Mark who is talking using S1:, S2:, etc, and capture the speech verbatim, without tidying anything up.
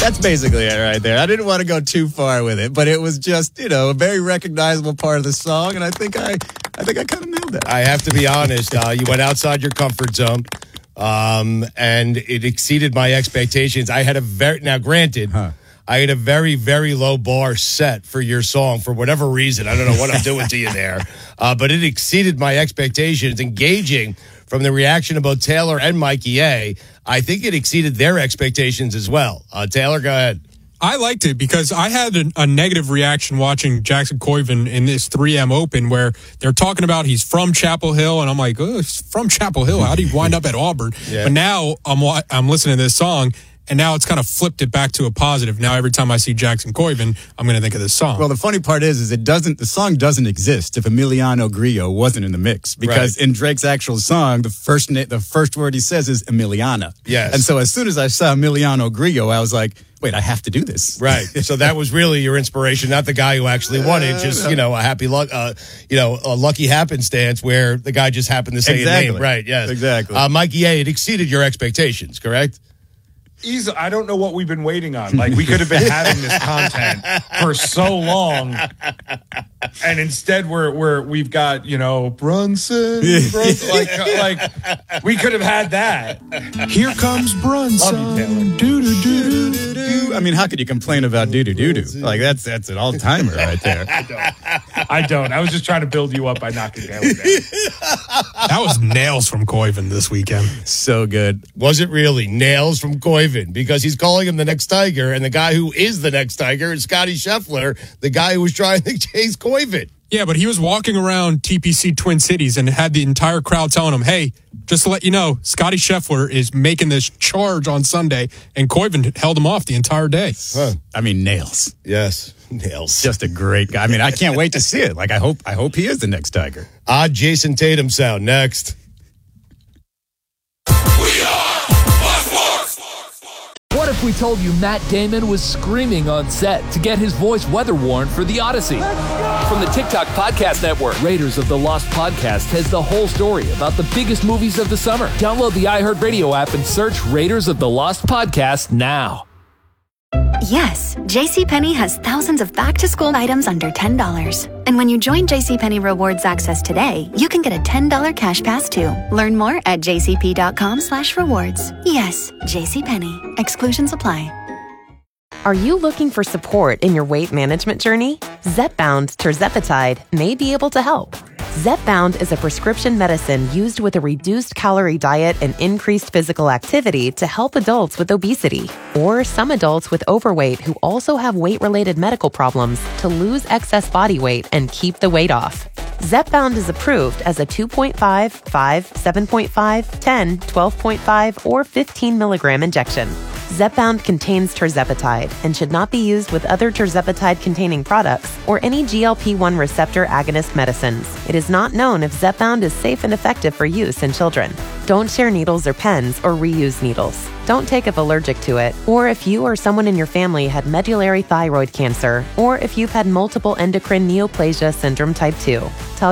S1: That's basically it right there. I didn't want to go too far with it, but it was just, you know, a very recognizable part of the song, and I think I, I think I kind of nailed it.
S2: I have to be honest. Uh, you went outside your comfort zone, um, and it exceeded my expectations. I had a very now, granted. Huh. I had a very, very low bar set for your song for whatever reason. I don't know what I'm doing to you there. Uh, but it exceeded my expectations. Engaging from the reaction of both Taylor and Mikey A, I think it exceeded their expectations as well. Uh, Taylor, go ahead.
S3: I liked it because I had a, a negative reaction watching Jackson Coyven in this three M Open where they're talking about he's from Chapel Hill, and I'm like, oh, he's from Chapel Hill. How did he wind up at Auburn? Yeah. But now I'm I'm listening to this song, and now it's kind of flipped it back to a positive. Now every time I see Jackson Coyven, I'm going to think of this song.
S1: Well, the funny part is, is it doesn't. The song doesn't exist if Emiliano Grillo wasn't in the mix, because right. in Drake's actual song, the first na- the first word he says is Emiliana.
S2: Yes.
S1: And so as soon as I saw Emiliano Grillo, I was like, wait, I have to do this.
S2: Right. So that was really your inspiration, not the guy who actually won it. Just, you know, a happy luck, uh, you know, a lucky happenstance where the guy just happened to say
S1: exactly.
S2: a name. Right. Yes.
S1: Exactly.
S2: Uh, Mikey A, it exceeded your expectations, correct?
S4: Easy. I don't know what we've been waiting on. Like, we could have been having this content for so long, and instead we're we're we've got, you know, Brunson, Brunson like like we could have had that.
S3: Here comes Brunson.
S4: Do do do
S1: do do. I mean, how could you complain about do do do do? Like that's that's an all timer right there.
S4: I don't. I don't. I was just trying to build you up by knocking Taylor down.
S3: That was nails from Coyven this weekend.
S1: So good.
S2: Was it really nails from Coyven? Because he's calling him the next Tiger, and the guy who is the next Tiger is Scotty Scheffler, the guy who was trying to chase Coyven.
S3: Yeah, but he was walking around T P C Twin Cities and had the entire crowd telling him, hey, just to let you know, Scotty Scheffler is making this charge on Sunday, and Coyven held him off the entire day.
S1: Huh. I mean, nails.
S2: Yes, nails.
S1: Just a great guy. I mean, I can't wait to see it. Like, I hope I hope he is the next Tiger.
S2: Odd Jason Tatum sound next.
S5: What if we told you Matt Damon was screaming on set to get his voice weather warned for The Odyssey? From the TikTok Podcast Network, Raiders of the Lost Podcast has the whole story about the biggest movies of the summer. Download the iHeartRadio app and search Raiders of the Lost Podcast now.
S6: Yes, JCPenney has thousands of back-to-school items under ten dollars. And when you join JCPenney Rewards Access today, you can get a ten dollars cash pass too. Learn more at jcp.com slash rewards. Yes, JCPenney. Exclusions apply.
S7: Are you looking for support in your weight management journey? Zepbound tirzepatide may be able to help. Zepbound is a prescription medicine used with a reduced calorie diet and increased physical activity to help adults with obesity or some adults with overweight who also have weight-related medical problems to lose excess body weight and keep the weight off. Zepbound is approved as a two point five, five, seven point five, ten, twelve point five, or fifteen milligram injection. Zepbound contains tirzepatide and should not be used with other tirzepatide-containing products or any G L P one receptor agonist medicines. It is not known if Zepbound is safe and effective for use in children. Don't share needles or pens or reuse needles. Don't take if allergic to it, or if you or someone in your family had medullary thyroid cancer, or if you've had multiple endocrine neoplasia syndrome type two. Tell